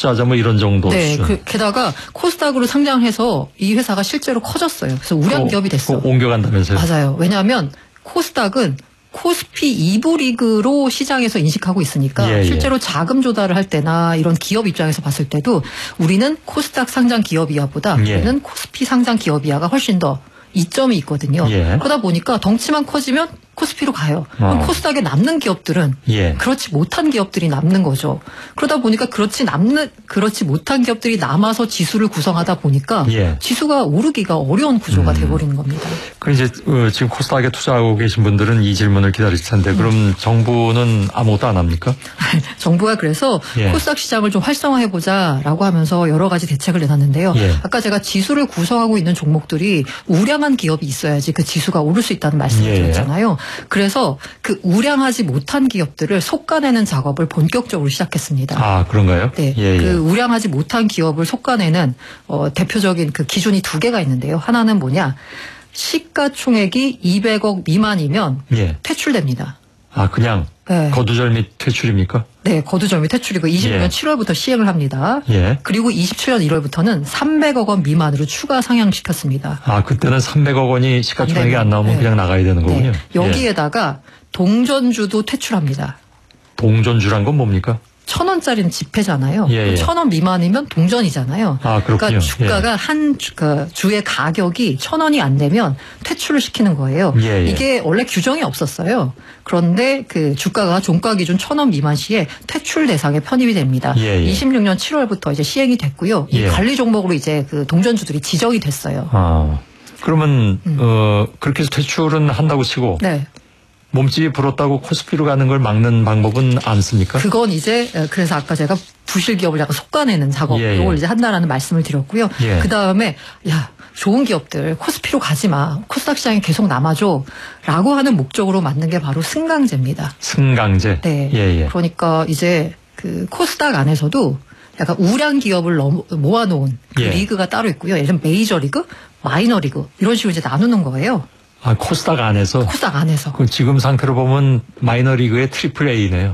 투자자 뭐 이런 정도. 네. 게다가 코스닥으로 상장해서 이 회사가 실제로 커졌어요. 그래서 우량 기업이 됐어요. 옮겨간다면서요? 맞아요. 왜냐하면 코스닥은 코스피 2부 리그로 시장에서 인식하고 있으니까 실제로 자금 조달을 할 때나 이런 기업 입장에서 봤을 때도 우리는 코스닥 상장 기업 이하보다 우리는 코스피 상장 기업 이하가 훨씬 더 이점이 있거든요. 그러다 보니까 덩치만 커지면 코스피로 가요. 그럼 코스닥에 남는 기업들은 그렇지 못한 기업들이 남는 거죠. 그러다 보니까 그렇지 못한 기업들이 남아서 지수를 구성하다 보니까 지수가 오르기가 어려운 구조가 돼버리는 겁니다. 그럼 이제 지금 코스닥에 투자하고 계신 분들은 이 질문을 기다리실 텐데 그럼 정부는 아무것도 안 합니까? 정부가 그래서 코스닥 시장을 좀 활성화해보자라고 하면서 여러 가지 대책을 내놨는데요. 아까 제가 지수를 구성하고 있는 종목들이 우량한 기업이 있어야지 그 지수가 오를 수 있다는 말씀을 드렸잖아요. 그래서 그 우량하지 못한 기업들을 솎아내는 작업을 본격적으로 시작했습니다. 아, 그런가요? 네. 그 우량하지 못한 기업을 솎아내는 대표적인 그 기준이 두 개가 있는데요. 하나는 뭐냐? 시가총액이 200억 미만이면 퇴출됩니다. 아, 그냥 거두절미 퇴출입니까? 네, 거두절미 퇴출이고 26년 7월부터 시행을 합니다. 그리고 27년 1월부터는 300억 원 미만으로 추가 상향시켰습니다. 아, 그때는 300억 원이 시가총액이 안 나오면 그냥 나가야 되는 거군요. 여기에다가 동전주도 퇴출합니다. 동전주란 건 뭡니까? 1,000원짜리는 지폐잖아요. 1,000원 미만이면 동전이잖아요. 아, 그러니까 주가가 한 주의 가격이 1,000원이 안 되면 퇴출을 시키는 거예요. 이게 원래 규정이 없었어요. 그런데 그 주가가 종가 기준 1,000원 미만 시에 퇴출 대상에 편입이 됩니다. 26년 7월부터 이제 시행이 됐고요. 이 관리 종목으로 이제 그 동전주들이 지정이 됐어요. 아, 그러면 그렇게 해서 퇴출은 한다고 치고. 몸집이 불었다고 코스피로 가는 걸 막는 방법은 안 씁니까? 그건 이제 그래서 아까 제가 부실 기업을 약간 솎아내는 작업 이걸 이제 한다라는 말씀을 드렸고요. 그 다음에 좋은 기업들 코스피로 가지 마. 코스닥 시장에 계속 남아줘라고 하는 목적으로 만든 게 바로 승강제입니다. 승강제. 네. 그러니까 이제 그 코스닥 안에서도 약간 우량 기업을 모아놓은 그 리그가 따로 있고요. 예를 들면 메이저 리그, 마이너 리그 이런 식으로 이제 나누는 거예요. 아, 코스닥 안에서? 코스닥 안에서. 그 지금 상태로 보면 마이너리그의 트리플 A네요.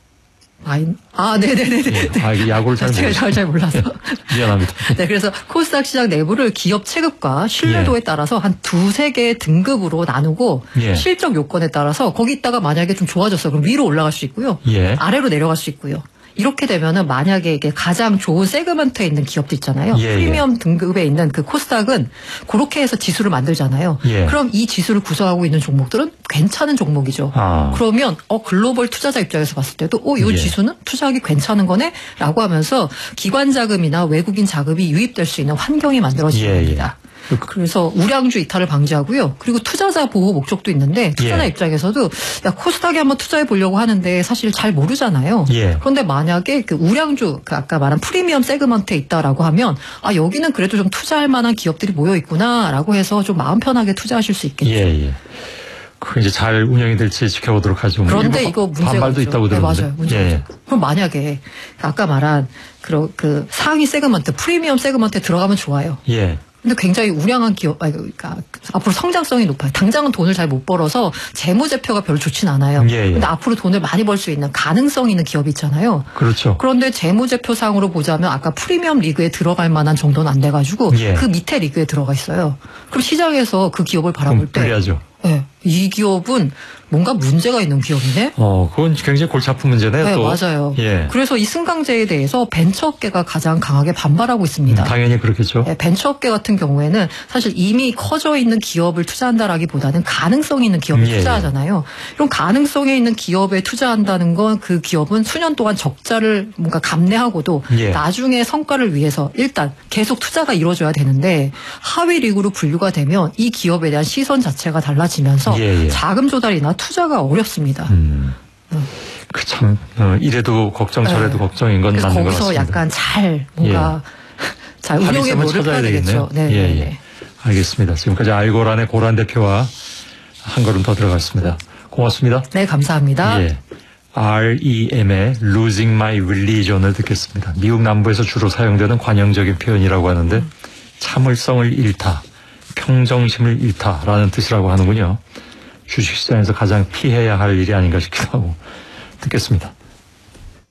네네네. 아, 야구를 잘 몰라서. 미안합니다. 네, 그래서 코스닥 시장 내부를 기업 체급과 신뢰도에 따라서 한 두세 개의 등급으로 나누고 실적 요건에 따라서 거기다가 만약에 좀 좋아졌어. 그럼 위로 올라갈 수 있고요. 아래로 내려갈 수 있고요. 이렇게 되면은 만약에 이게 가장 좋은 세그먼트에 있는 기업도 있잖아요. 프리미엄 등급에 있는 그 코스닥은 그렇게 해서 지수를 만들잖아요. 그럼 이 지수를 구성하고 있는 종목들은 괜찮은 종목이죠. 그러면 글로벌 투자자 입장에서 봤을 때도 이 지수는 투자하기 괜찮은 거네? 라고 하면서 기관 자금이나 외국인 자금이 유입될 수 있는 환경이 만들어지는 겁니다. 그래서 우량주 이탈을 방지하고요. 그리고 투자자 보호 목적도 있는데 투자자 입장에서도 코스닥에 한번 투자해 보려고 하는데 사실 잘 모르잖아요. 그런데 만약에 그 우량주 아까 말한 프리미엄 세그먼트에 있다라고 하면 여기는 그래도 좀 투자할 만한 기업들이 모여 있구나라고 해서 좀 마음 편하게 투자하실 수 있겠죠. 그 이제 잘 운영이 될지 지켜보도록 하죠. 그런데 이거 문제가 반발도 있다고 들었는데. 맞아요. 문제죠. 그럼 만약에 아까 말한 그 상위 세그먼트, 프리미엄 세그먼트에 들어가면 좋아요. 근데 굉장히 우량한 기업, 그러니까 앞으로 성장성이 높아요. 당장은 돈을 잘 못 벌어서 재무제표가 별로 좋진 않아요. 근데 앞으로 돈을 많이 벌 수 있는 가능성 있는 기업이 있잖아요. 그렇죠. 그런데 재무제표상으로 보자면 아까 프리미엄 리그에 들어갈 만한 정도는 안 돼가지고 그 밑에 리그에 들어가 있어요. 그럼 시장에서 그 기업을 바라볼 때 불리하죠. 이 기업은 뭔가 문제가 있는 기업이네? 그건 굉장히 골치 아픈 문제네요. 네, 또. 맞아요. 그래서 이 승강제에 대해서 벤처업계가 가장 강하게 반발하고 있습니다. 당연히 그렇겠죠. 벤처업계 같은 경우에는 사실 이미 커져 있는 기업을 투자한다라기보다는 가능성 있는 기업에 투자하잖아요. 이런 가능성에 있는 기업에 투자한다는 건 그 기업은 수년 동안 적자를 뭔가 감내하고도 나중에 성과를 위해서 일단 계속 투자가 이루어져야 되는데 하위 리그로 분류가 되면 이 기업에 대한 시선 자체가 달라지면서 자금 조달이나 투자가 어렵습니다. 이래도 걱정 저래도 걱정인 건 맞는 것 같습니다. 거기서 약간 잘 뭔가 잘 운영에 노력해야 되겠죠. 알겠습니다. 지금까지 알고란의 고란 대표와 한 걸음 더 들어갔습니다. 고맙습니다. 네, 감사합니다. REM의 Losing My Religion을 듣겠습니다. 미국 남부에서 주로 사용되는 관용적인 표현이라고 하는데 참을성을 잃다, 평정심을 잃다라는 뜻이라고 하는군요. 주식시장에서 가장 피해야 할 일이 아닌가 싶기도 하고 듣겠습니다.